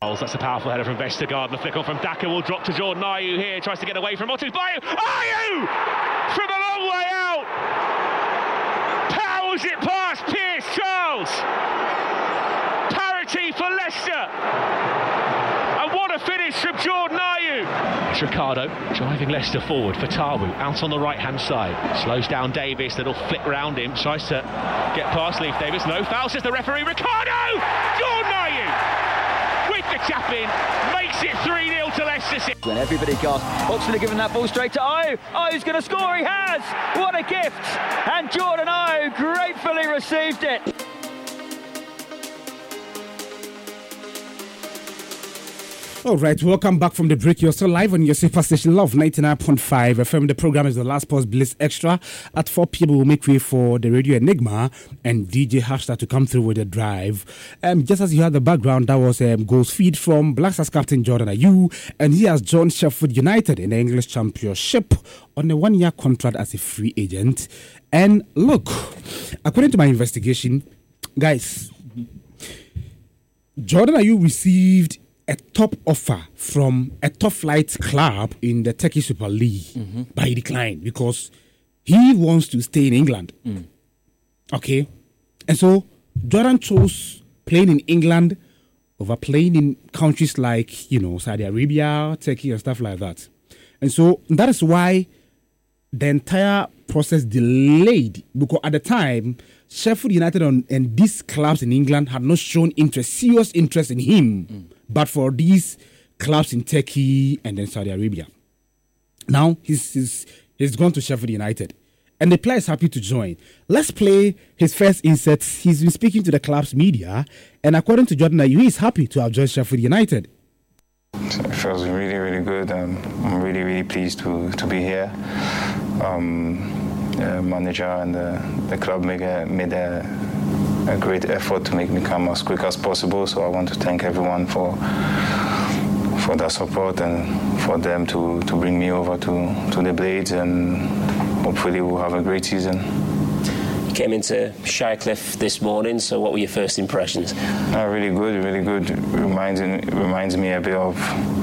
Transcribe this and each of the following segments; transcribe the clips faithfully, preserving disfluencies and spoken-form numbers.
That's a powerful header from Vestergaard. The flick on from Daka will drop to Jordan Ayew here. Tries to get away from Otis Bayo. Ayew! From a long way out! Powers it past Pierce Charles! Parity for Leicester! And what a finish from Jordan Ayew! It's Ricardo driving Leicester forward for Tawu. Out on the right-hand side. Slows down Davis. Little flick round him. Tries to get past Leif Davis. No foul, says the referee. Ricardo! Jordan Ayew! With the tap in, makes it three nil to Leicester City. When everybody got Oxford giving that ball straight to Ayew. Ayew's going to score, he has! What a gift! And Jordan Ayew gratefully received it. All right, welcome back from the break. You're still live on your super station, Love ninety-nine point five F M. The program is the Last Pause Bliss Extra. At four p.m. we'll make way for the Radio Enigma and D J Hashtag to come through with the drive. Um, just as you heard the background, that was um, goals feed from Black Stars captain Jordan Ayew, and he has joined Sheffield United in the English Championship on a one-year contract as a free agent. And look, according to my investigation, guys, Jordan Ayew received a top offer from a top flight club in the Turkish Super League, mm-hmm. but he declined because he wants to stay in England. Mm. Okay? And so Jordan chose playing in England over playing in countries like, you know, Saudi Arabia, Turkey, and stuff like that. And so that is why the entire process delayed, because at the time, Sheffield United and, and these clubs in England had not shown interest, serious interest in him. Mm. But for these clubs in Turkey and then Saudi Arabia. Now, he's, he's, he's gone to Sheffield United. And the player is happy to join. Let's play his first insert. He's been speaking to the club's media. And according to Jordan Ayew, he's happy to have joined Sheffield United. It feels really, really good. Um, I'm really, really pleased to, to be here. Um, the manager and the, the club made a... Made a a great effort to make me come as quick as possible, so I want to thank everyone for for their support and for them to, to bring me over to, to the Blades, and hopefully we'll have a great season. You came into Shirecliffe this morning, so what were your first impressions? Uh, really good, really good. It reminds, it reminds me a bit of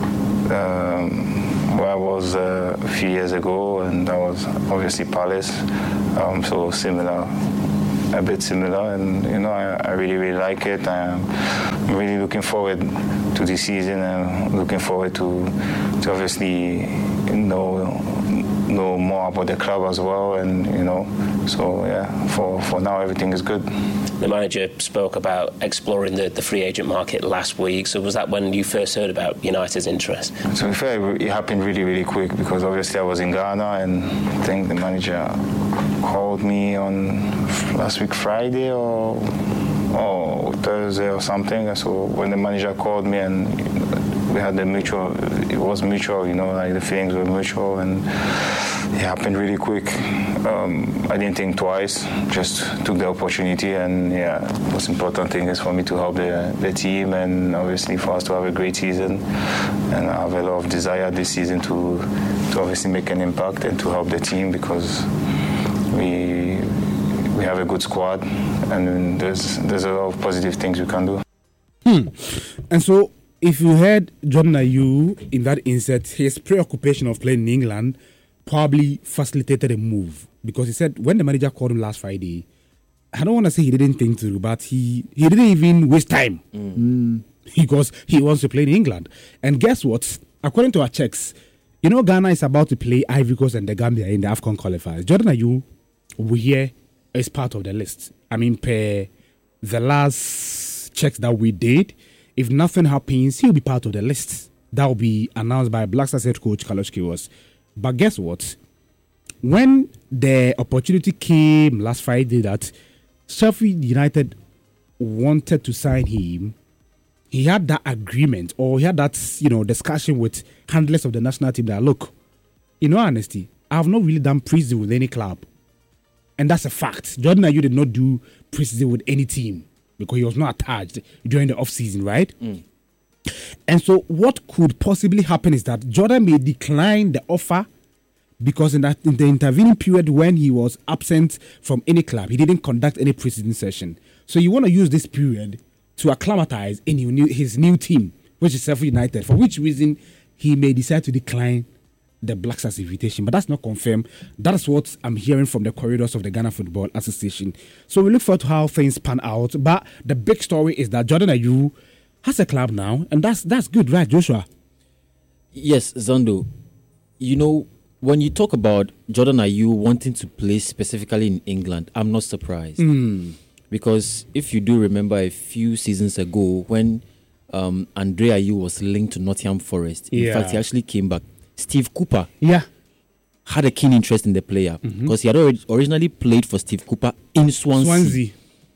um, where I was uh, a few years ago, and that was obviously Palace, um, so similar. A bit similar, and you know, I, I really, really like it. I'm really looking forward to this season, and looking forward to, to obviously know know more about the club as well, and you know, so yeah, for, for now everything is good. The manager spoke about exploring the, the free agent market last week, so was that when you first heard about United's interest? To be fair, it happened really, really quick, because obviously I was in Ghana, and I think the manager called me on last week Friday or, or Thursday or something. So when the manager called me, and we had the mutual, it was mutual, you know, like the feelings were mutual, and it happened really quick. Um, I didn't think twice, just took the opportunity, and yeah, the most important thing is for me to help the, the team, and obviously for us to have a great season, and I have a lot of desire this season to, to obviously make an impact and to help the team, because we we have a good squad, and there's there's a lot of positive things we can do. Hmm. And so, if you heard Jordan Ayew in that insert, his preoccupation of playing in England probably facilitated a move, because he said when the manager called him last Friday, I don't want to say he didn't think through, but he, he didn't even waste time mm. Mm, because he wants to play in England. And guess what? According to our checks, you know, Ghana is about to play Ivory Coast and the Gambia in the AFCON qualifiers. Jordan Ayew will here is part of the list. I mean, per the last checks that we did, if nothing happens, he'll be part of the list. That will be announced by Black Stars head coach Carlos Queiroz. But guess what? When the opportunity came last Friday that Sheffield United wanted to sign him, he had that agreement, or he had that, you know, discussion with handlers of the national team that, look, in all honesty, I have not really done pre-season with any club. And that's a fact. Jordan Ayew did not do pre-season with any team because he was not attached during the off-season, right? Mm. And so what could possibly happen is that Jordan may decline the offer because in, that, in the intervening period when he was absent from any club, he didn't conduct any pre-season session. So you want to use this period to acclimatize in his new team, which is Sheffield United, for which reason he may decide to decline the Black Stars invitation, but that's not confirmed. That's what I'm hearing from the corridors of the Ghana Football Association. So we look forward to how things pan out. But the big story is that Jordan Ayew has a club now, and that's that's good, right, Joshua? Yes, Zondo. You know, when you talk about Jordan Ayew wanting to play specifically in England, I'm not surprised. Mm. Because if you do remember a few seasons ago when um, Andre Ayew was linked to Nottingham Forest, in Yeah. fact, he actually came back. Steve Cooper Yeah. had a keen interest in the player Mhm. because he had already originally played for Steve Cooper in Swansea. Swansea.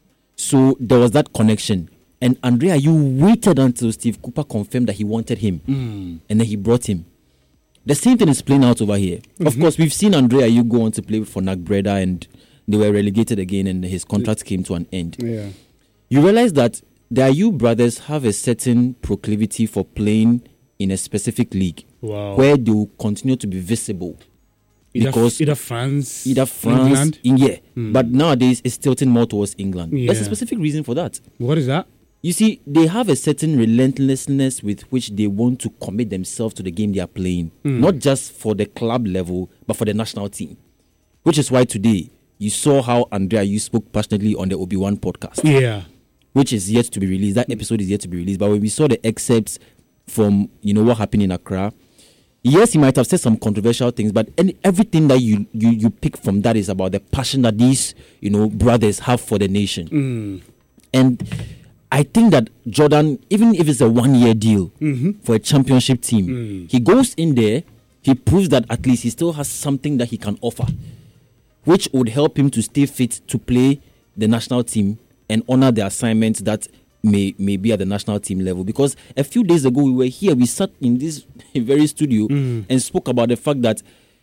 So there was that connection. And Andre Ayew waited until Steve Cooper confirmed that he wanted him. Mm. And then he brought him. The same thing is playing out over here. Of Mhm. course, we've seen Andre Ayew go on to play for Nac Breda and they were relegated again and his contract came to an end. Yeah. You realize that the Ayew brothers have a certain proclivity for playing in a specific league Wow. where they will continue to be visible. Either, because either France, either France, England. in, yeah. Mm. But nowadays it's tilting more towards England. There's a Yeah. specific reason for that. What is that? You see, they have a certain relentlessness with which they want to commit themselves to the game they are playing. Mm. Not just for the club level, but for the national team. Which is why today you saw how Andrea you spoke passionately on the Obi-Wan podcast. Yeah. Which is yet to be released. That episode is yet to be released. But when we saw the excerpts from, you know, what happened in Accra, yes, he might have said some controversial things, but any, everything that you, you you pick from that is about the passion that these, you know, brothers have for the nation. Mm. And I think that Jordan, even if it's a one-year deal Mm-hmm. for a championship team, Mm. he goes in there, he proves that at least he still has something that he can offer, which would help him to stay fit to play the national team and honor the assignments that may, may be at the national team level. Because a few days ago, we were here, we sat in this very studio Mm. and spoke about the fact that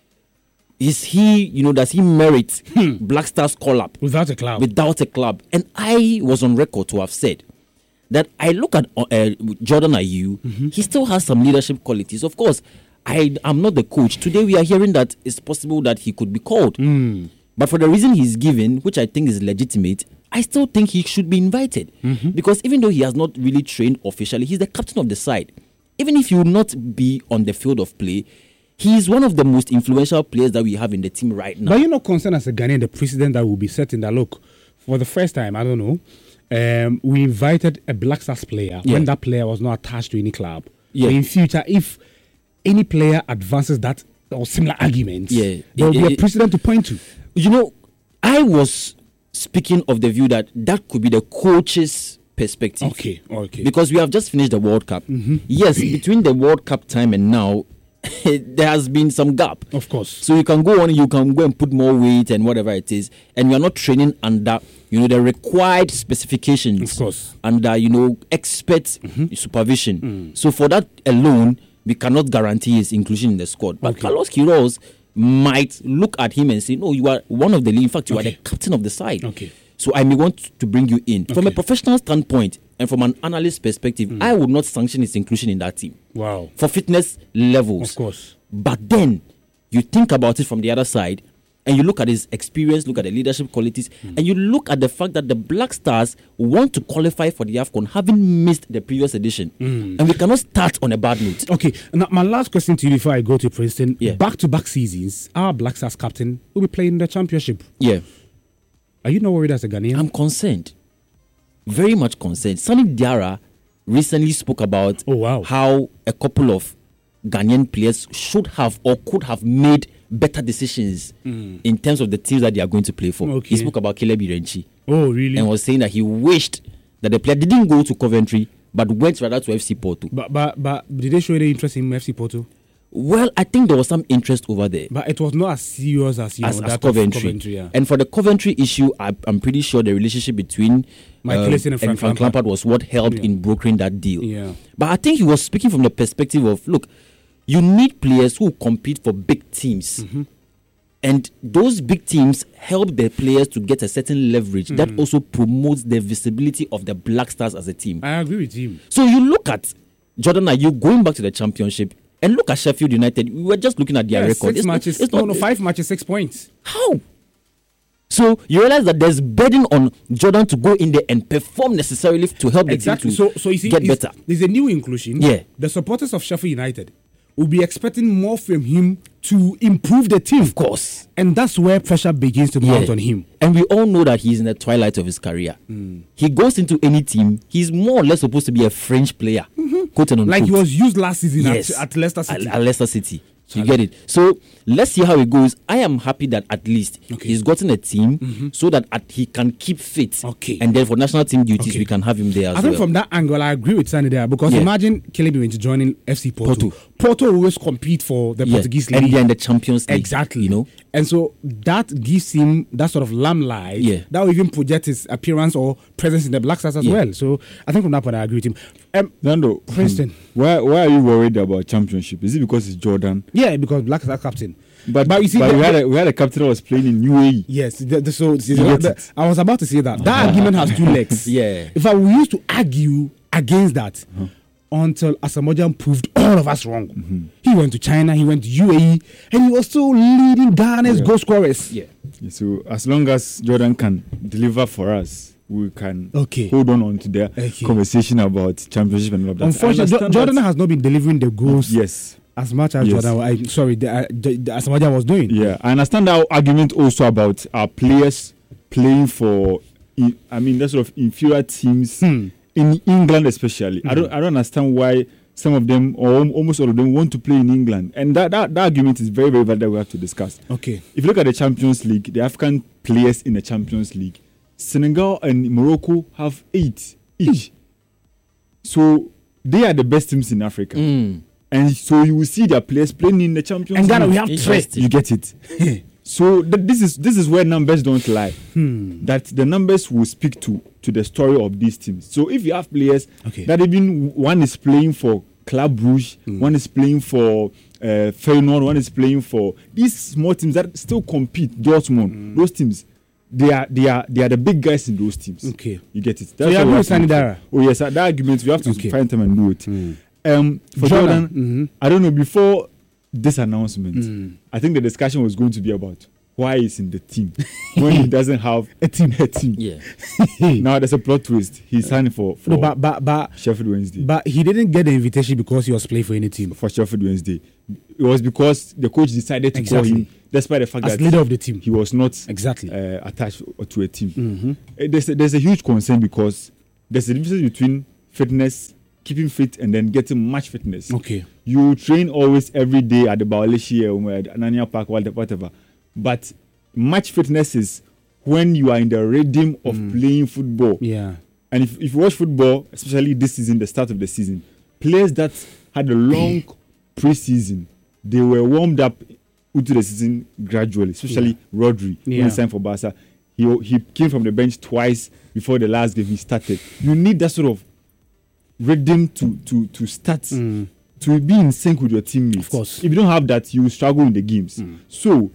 is he, you know, does he merit Black Stars call-up Without a club. without a club? And I was on record to have said that I look at uh, uh, Jordan Ayew, Mm-hmm. he still has some leadership qualities. Of course, I am not the coach. Today we are hearing that it's possible that he could be called. Mm. But for the reason he's given, which I think is legitimate, I still think he should be invited. Mm-hmm. Because even though he has not really trained officially, he's the captain of the side. Even if he will not be on the field of play, he is one of the most influential players that we have in the team right now. But you're not concerned as a Ghanaian, the precedent that will be setting that, look, for the first time, I don't know, um, we invited a Black Stars player Yeah. when that player was not attached to any club. Yeah. So in future, if any player advances that or similar arguments, Yeah. there will It- be a it- precedent to point to. You know, I was speaking of the view that that could be the coach's perspective. Okay, okay. Because we have just finished the World Cup. Mm-hmm. Yes, between the World Cup time and now, there has been some gap. Of course. So you can go on, you can go and put more weight and whatever it is, and you are not training under, you know, the required specifications. Of course. Under, you know, expert supervision. Mm. So for that alone, we cannot guarantee his inclusion in the squad. But Okay. Carlos Queiroz might look at him and say, no, you are one of the lead. In fact, you Okay. are the captain of the side. Okay. So I may want to bring you in. From a Okay. professional standpoint and from an analyst perspective, I would not sanction his inclusion in that team Wow. for fitness levels. Of course. But then you think about it from the other side and you look at his experience, look at the leadership qualities, and you look at the fact that the Black Stars want to qualify for the AFCON, having missed the previous edition. And we cannot start on a bad note. Okay, now my last question to you before I go to Princeton. Yeah. Back-to-back seasons, our Black Stars captain will be playing the championship. Yeah. Are you not worried as a Ghanaian? I'm concerned. Very much concerned. Sani Diarra recently spoke about Oh, wow. how a couple of Ghanaian players should have or could have made better decisions in terms of the teams that they are going to play for. Okay. He spoke about Caleb Irenchi oh, really? and was saying that he wished that the player didn't go to Coventry but went rather to F C Porto. But, but but did they show any interest in F C Porto? Well, I think there was some interest over there. But it was not as serious as you As, know as that Coventry. of Coventry. Yeah. And for the Coventry issue, I, I'm pretty sure the relationship between Mike um, Clayton and Frank Frank Lampard. Lampard was what helped Yeah. in brokering that deal. Yeah. But I think he was speaking from the perspective of, look, you need players who compete for big teams. Mm-hmm. And those big teams help the players to get a certain leverage that Mm. also promotes the visibility of the Black Stars as a team. I agree with him. So you look at Jordan Ayew going back to the championship and look at Sheffield United. We were just looking at their Yeah, record. six It's not- matches. it's no, not- no, five matches, six points. How? So you realize that there's burden on Jordan to go in there and perform necessarily to help the Exactly. team to So, so you see, get it's- better. there's a new inclusion. Yeah. The supporters of Sheffield United will be expecting more from him to improve the team. Of course. And that's where pressure begins to mount Yeah. on him. And we all know that he's in the twilight of his career. Mm. He goes into any team, he's more or less supposed to be a French player. Quote and Mm-hmm. Like he unquote. was used last season Yes. at, at Leicester City. At, at Leicester City. You get it. So let's see how it goes. I am happy that at least Okay. he's gotten a team so that at, he can keep fit. Okay. And then for national team duties, Okay. we can have him there as I think well. from that angle, I agree with Sandy there because Yeah. imagine Caleb Iwinji joining F C Porto. Porto. Porto always compete for the Yeah. Portuguese And league. they're in the Champions League. Exactly. You know? And so that gives him that sort of limelight. Yeah. That will even project his appearance or presence in the Black Stars as Yeah. well. So I think from that point, I agree with him. Um, Nando, Princeton. why why are you worried about championship? Is it because it's Jordan? yeah, because Black Stars captain. But But you see, but the- we had a, we had a captain that was playing in U A E. Yes, the, the, so the, get the- it. I was about to say that. That argument has two legs. Yeah. In fact, we used to argue against that until Asamoah proved all of us wrong. Mm-hmm. He went to China, he went to U A E, and he was still leading Ghana's goal scorers. Yeah. So as long as Jordan can deliver for us, we can Okay. hold on on to their Okay. conversation about championship and all of that. I Unfortunately, Jo- understand Jordan that- has not been delivering the goals Yes. as much as Yes. Jordan. I, sorry, the, uh, the, the Asamoah was doing. Yeah, I understand our argument also about our players playing for, i- I mean, that sort of inferior teams Hmm. in England, especially. I don't, I don't understand why some of them or al- almost all of them want to play in England, and that, that, that argument is very, very valid that we have to discuss. Okay. If you look at the Champions League, the African players in the Champions League, Senegal and Morocco have eight each. So they are the best teams in Africa. Mm. And so you will see their players playing in the Champions And Ghana, League. we have three. Interesting. You get it. So th- this is this is where numbers don't lie. That the numbers will speak to to the story of these teams. So if you have players Okay. that even one is playing for Club Brugge, one is playing for uh, Feyenoord, one is playing for these small teams that still compete, Dortmund, those teams. They are they are they are the big guys in those teams. Okay. You get it. you what agree we with have to- Sanidara? Oh yes, that argument we have to Okay. find time and do it. Um, for Jordan, Jordan, I don't know. Before this announcement, I think the discussion was going to be about why he's in the team when he doesn't have a team. A team. Yeah. Now there's a plot twist. He's signing for, for No, but, but, but, Sheffield Wednesday. but he didn't get the invitation because he was playing for any team. for Sheffield Wednesday, it was because the coach decided to Exactly. call him, despite the fact As that leader of the team. he was not Exactly. uh, attached to a team. Uh, There's a, there's a huge concern because there's a difference between fitness, keeping fit, and then getting match fitness. Okay. You train always every day at the Bawaleshi or at Anania Park, whatever. But match fitness is when you are in the rhythm of playing football. Yeah. And if, if you watch football, especially this season, the start of the season, players that had a long pre-season, they were warmed up into the season gradually, especially Rodri, when Yeah. he signed for Barca. He, he came from the bench twice before the last game he started. You need that sort of rhythm to, to, to start, to be in sync with your teammates. Of course. If you don't have that, you will struggle in the games. So,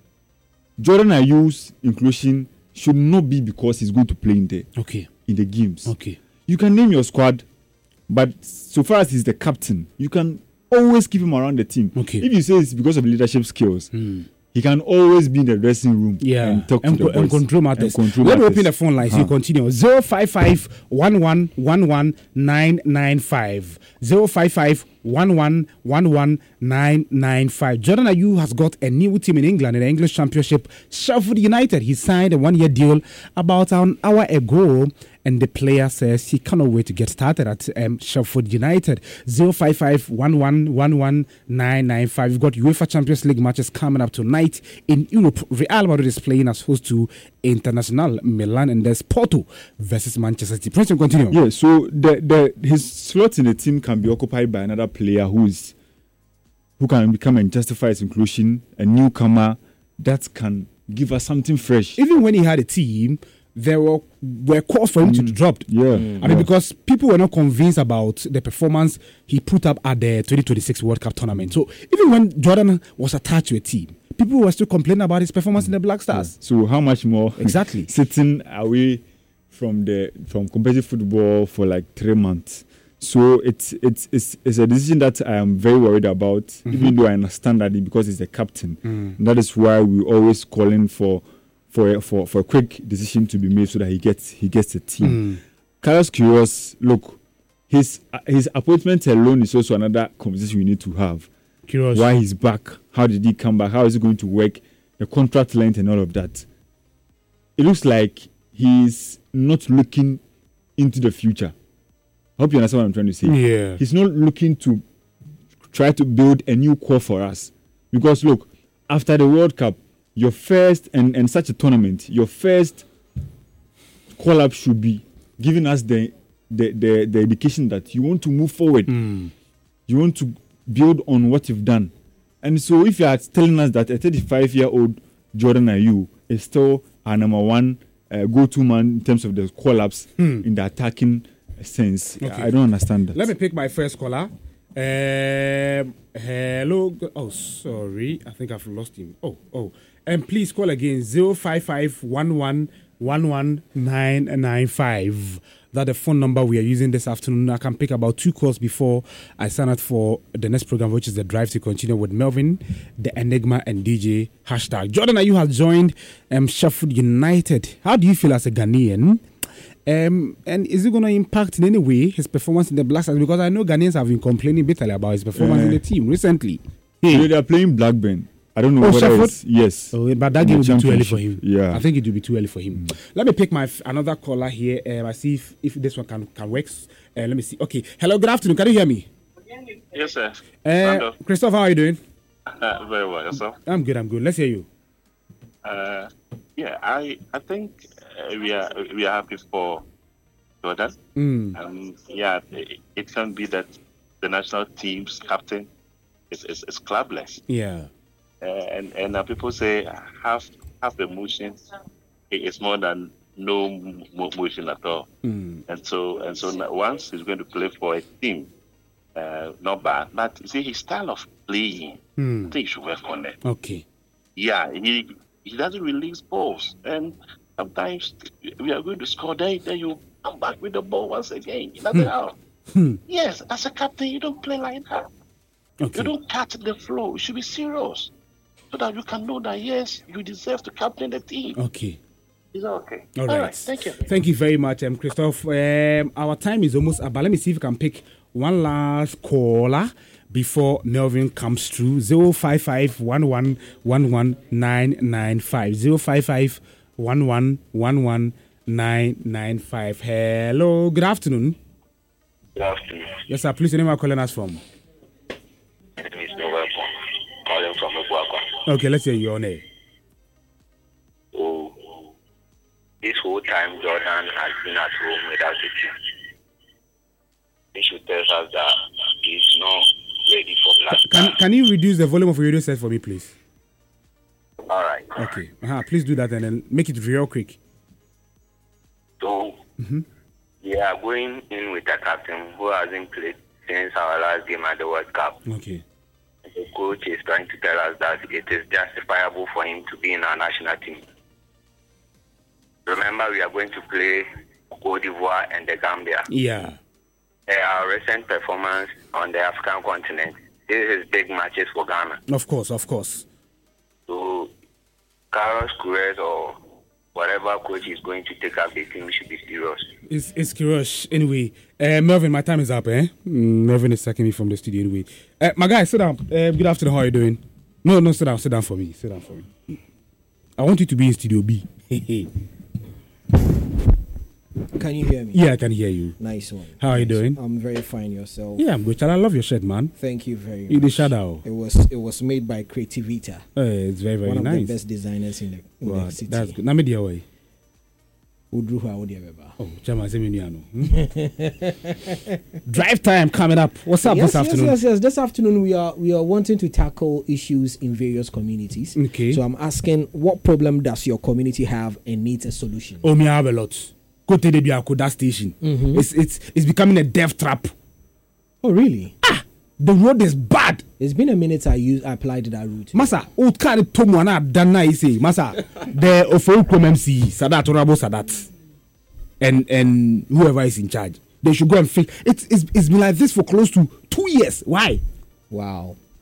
Jordan Ayew's inclusion should not be because he's going to play in the, Okay. in the games. Okay. You can name your squad, but so far as he's the captain, you can always keep him around the team. Okay. If you say it's because of leadership skills, he can always be in the dressing room Yeah, and talk and, to co- the and boys. control matters. And control Let me matters. open the phone lines. Huh. You continue. zero five five one one one one nine nine five zero five five one one one one nine nine five. Jordan Ayew has got a new team in England in the English Championship, Sheffield United. He signed a one-year deal about an hour ago, and the player says he cannot wait to get started at um, Sheffield United. zero five five one one one one nine nine five. We've got UEFA Champions League matches coming up tonight in Europe. Real Madrid is playing as host to International Milan, and there's Porto versus Manchester City. Prince, continue. Yeah, so the, the his slot in the team can be occupied by another player who is who can become and justify his inclusion, a newcomer that can give us something fresh. Even when he had a team, there were were calls for him to be dropped. Yeah, I mean, yeah. because people were not convinced about the performance he put up at the twenty twenty-six World Cup tournament. So even when Jordan was attached to a team, people were still complaining about his performance in the Black Stars. So how much more Exactly. sitting away from the from competitive football for like three months. So it's it's it's, it's a decision that I am very worried about, Mm-hmm. even though I understand that it because he's the captain. Mm. And that is why we always calling for for a, for for a quick decision to be made so that he gets he gets a team. Mm. Carlos Queiroz, look, his uh, his appointment alone is also another conversation we need to have. Queiroz. Why he's back? How did he come back? How is it going to work? The contract length and all of that. It looks like he's not looking into the future. I hope you understand what I'm trying to say. Yeah. He's not looking to try to build a new core for us. Because look, after the World Cup, your first, and, and such a tournament, your first call-up should be giving us the, the, the, the indication that you want to move forward. Mm. You want to build on what you've done. And so if you are telling us that a thirty-five-year-old Jordan Ayew is still our number one uh, go-to man in terms of the call-ups hmm. in the attacking sense, Okay. I don't understand that. Let me pick my first caller. Um, hello. Oh, sorry. I think I've lost him. Oh, oh. And please call again zero five five one one one one nine nine five. That's the phone number we are using this afternoon. I can pick about two calls before I sign up for the next program, which is the Drive to Continue with Melvin, the Enigma, and D J hashtag. Jordan Ayew has joined um, Sheffield United. How do you feel as a Ghanaian? Um, and is it going to impact in any way his performance in the Black Stars? Because I know Ghanaians have been complaining bitterly about his performance uh, in the team recently. Hey. They are playing Blackburn. I don't know oh, what Sheffield? Yes. Oh, but that game will be too early for him. Yeah. I think it will be too early for him. Mm. Let me pick my f- another caller here. Um, I see if, if this one can, can work. Uh, let me see. Okay. Hello, good afternoon. Can you hear me? Yes, sir. Uh, Christoph, how are you doing? Uh, very well. Yourself? I'm good. I'm good. Let's hear you. Uh, yeah, I I think uh, we are we are happy for Jordan. Mm. Um, yeah, it, it can be that the national team's captain is is, is clubless. Yeah. Uh, and and uh, people say half half the motion is more than no mo- motion at all. Mm. And so and so now once he's going to play for a team, uh, not bad. But you see his style of playing, mm. I think he should work on it. Okay. Yeah, he he doesn't release balls, and sometimes we are going to score. Then then you come back with the ball once again. That's hmm. how. Hmm. Yes, as a captain, you don't play like that. Okay. You don't cut the flow. You should be serious, so that you can know that yes, you deserve to captain the team. Okay. Is that okay? All right. All right. Thank you. Thank you very much, um, Christoph. Um, our time is almost up, but let me see if we can pick one last caller before Melvin comes through. Zero five five one one one one nine nine five. Zero five five one one one one nine nine five. Hello. Good afternoon. Good afternoon. Yes, sir. Please, where are you calling us from? My name is Noel, calling from Ebuakwa. Okay, let's hear your name. Oh, this whole time Jordan has been at home without the team. He should tell us that he's not ready for Black Can, Stars. can you reduce the volume of your radio set for me, please? All right. Okay. Uh-huh. Please do that and then make it real quick. So, mm-hmm. we are going in with a captain who hasn't played since our last game at the World Cup. Okay. The coach is trying to tell us that it is justifiable for him to be in our national team. Remember, we are going to play Cote d'Ivoire and the Gambia. Yeah. Our recent performance on the African continent, this is big matches for Ghana. Of course, of course. So, Carlos Queiroz or whatever coach is going to take up the team should be serious. It's it's Kirosh. Anyway, uh, Melvin, my time is up, eh? Mm, Melvin is sucking me from the studio anyway. Uh, my guy, sit down. Uh, good afternoon. How are you doing? No, no, sit down. Sit down for me. Sit down for me. I want you to be in Studio B. Can you hear me? Yeah, I can hear you. Nice one. How are you doing? I'm very fine. Yourself? Yeah, I'm good. I love your shirt, man. Thank you very much. You the shadow. It was it was made by Creativita. Uh, it's very very one nice. One of the best designers in the, in wow, the city. That's good. Name the away. Oh, Chama Drive time coming up. What's up yes, this afternoon? Yes, yes, yes. This afternoon we are we are wanting to tackle issues in various communities. Okay. So I'm asking, what problem does your community have and needs a solution? Oh, me have a lot. Go to the Biakoda station. Mm-hmm. It's it's it's becoming a death trap. Oh, really? Ah, the road is bad. It's been a minute I used I applied that route. Masa, old car tomu ana dana ise. Masa, the Ofo M C Sadat Orabo Sadat. And and whoever is in charge, they should go and fix. It's it's it's been like this for close to two years. Why? Wow.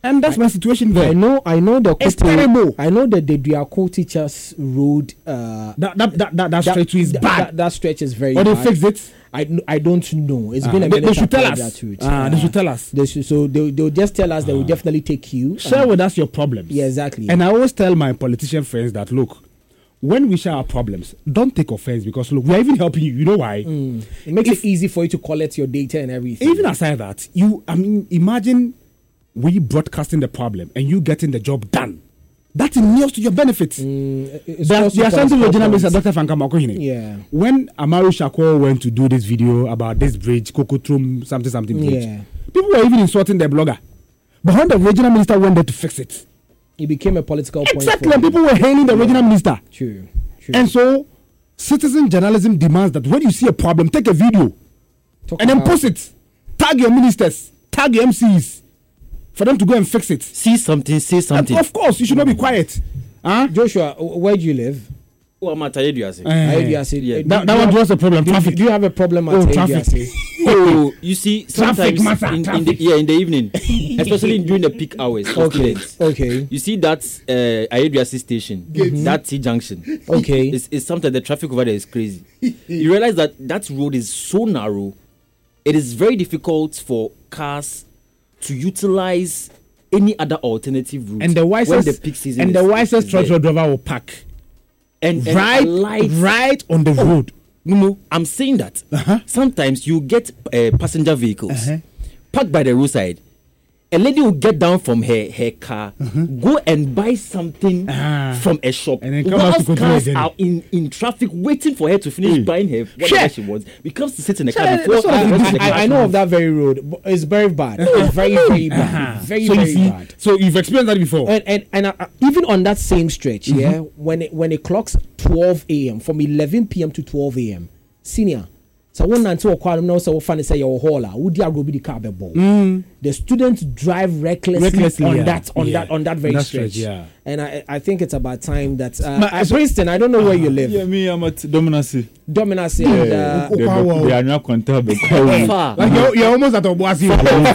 And that's I, my situation there. I know, I know the it's terrible. I know that the Duaco Teachers Road. Uh, that, that, that, that, that stretch is that, bad. That, that stretch is very or bad. Or they fix it? I, I don't know. It's uh, been a they, minute. They should tell us. Ah, uh, they should tell us. They should, so they, they'll just tell us. Uh, they will definitely take you. Share uh, with us your problems. Yeah, exactly. And I always tell my politician friends that, look, when we share our problems, don't take offense because, look, we're even helping you. You know why? Mm. It makes if, it easy for you to collect your data and everything. Even aside that, you, I mean, imagine we broadcasting the problem and you getting the job done. That is to your benefit. Mm, the the Ashanti Regional Minister, Doctor Franka Makohine. Yeah. When Amaru Shako went to do this video about this bridge, Kokotrum, something, something bridge, yeah. people were even insulting the blogger. But when the regional minister went there to fix it, it became a political exactly, point. Exactly, and people were hailing the yeah. regional minister. True. True. And so, citizen journalism demands that when you see a problem, take a video Talk and then post it. Tag your ministers, tag your M Cs. For them to go and fix it. See something, say something. And of course, you should not be quiet. Huh? Joshua, where do you live? Oh, I'm at Ayeduase. Uh, Ayeduase. Yeah. That, that one was a problem. Do, traffic. Do you have a problem at oh, Ayeduase? Oh, you see, sometimes traffic, in, traffic. in the yeah in the evening, especially during the peak hours. Okay. Students, okay. You see that uh, Ayeduase station, mm-hmm. that T junction. Okay. It's, it's sometimes the traffic over there is crazy. You realize that that road is so narrow. It is very difficult for cars to utilize any other alternative route. And the wisest, when the peak season and is, the wisest truck driver will park and, and right, light, right on the oh, road. No, no, I'm saying that uh-huh. sometimes you get uh, passenger vehicles uh-huh. parked by the roadside. A lady will get down from her, her car, uh-huh. go and buy something uh-huh. from a shop. And then come out to cars are in, in traffic waiting for her to finish mm. buying her whatever sure. she wants. Because to sit in the sure. car before. I, I, I, I know of that very road. It's very bad. It's very, very bad. Uh-huh. Very, so very see, bad. So you've experienced that before? And and, and uh, even on that same stretch, mm-hmm. yeah, when it, when it clocks twelve a.m., from eleven p.m. to twelve a.m., senior, so one until a quarter now, so funny say your hauler, would you go be the car ball? Mm. The students drive recklessly, recklessly on yeah. that on yeah. that on that very that stretch. stretch. Yeah. And I I think it's about time that uh, but, at Princeton, I don't know uh, where you live. Yeah, me, I'm at Dominacy. Dominacy. Yeah, and, uh, they, they, they are not contact. Like you're, you're almost at Obuasi.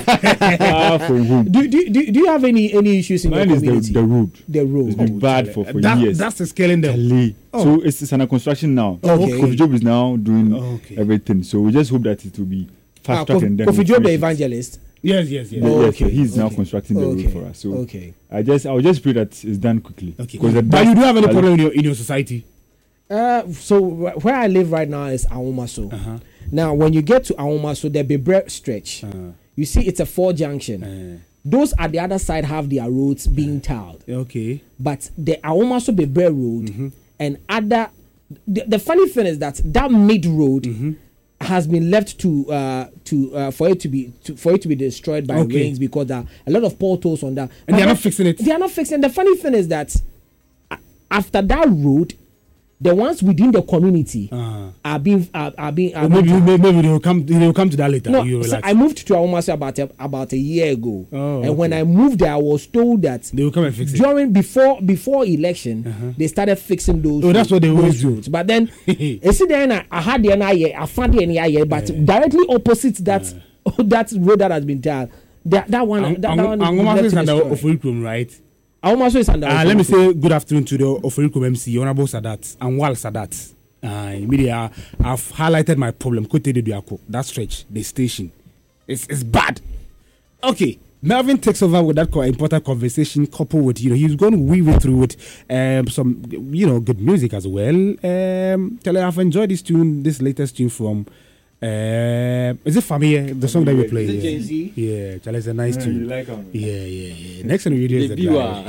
do, do, do, do you have any any issues in Mine your is community? The, the road. The road. It's been oh, bad for, for that, years. That's the scaling them. Oh. So it's, it's under construction now. Okay. Kofi Job is now doing okay. everything. So we just hope that it will be fast ah, track Kof- and then Kofi Job, the evangelist. Yes, yes, yes. Oh, yes okay. so he's okay. now constructing the okay. road for us. So okay. I just I'll just pray that it's done quickly. Okay. The but you do have any problem in your in your society? Uh, so wh- where I live right now is Awomaso. Uh-huh. Now, when you get to Awomaso, the Bebre stretch, uh-huh. you see it's a four junction. Uh-huh. Those at the other side have their roads being tiled. Okay. But the Awomaso Bebre road mm-hmm. and other, the, the funny thing is that that mid road mm-hmm. has been left to uh, to uh, for it to be to, for it to be destroyed by okay. rains because there are a lot of potholes on that. And they are not fixing it. They are not fixing. The funny thing is that uh, after that road, the ones within the community uh-huh. are being are, are being. Are well, maybe, being maybe maybe they will come. They will come to that later. no, you so I moved to Awomaso about a, about a year ago, oh, and okay. when I moved there, I was told that they will come and fix it during before before election. Uh-huh. They started fixing those. Oh, that's what they always do. Roads. But then, you see, then I, I had the N I A, I found the N I A, but yeah. directly opposite that yeah. that road that has been tiled, that that one, Ang- that, Ang- that one Awomaso is is under destroyed. Oforikum, right? Awomaso is under. Uh, let me say good afternoon to the Oforikum M C, Honorable Sadat, and Wal Sadat. Uh, media, I've highlighted my problem. That stretch, the station, it's, it's bad. Okay, Melvin takes over with that co- important conversation, coupled with, you know, he's going to weave it through with um, some, you know, good music as well. Um, tell you, I've enjoyed this tune, this latest tune from. Uh, is it Famille, the song that we play? Is it yeah. Jay-Z? Yeah, Charlie, it's a nice yeah, tune. You like him. Yeah, yeah, yeah. Next time we do is the